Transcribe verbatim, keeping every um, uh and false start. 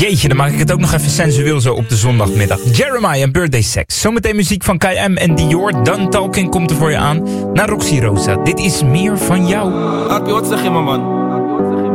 Jeetje, dan maak ik het ook nog even sensueel zo op de zondagmiddag. Jeremiah en Birthday Sex. Zometeen muziek van K M en Dior. Dan Talking komt er voor je aan. Naar Roxy Rosa. Dit is meer van jou. Arpie, wat zeg je, man?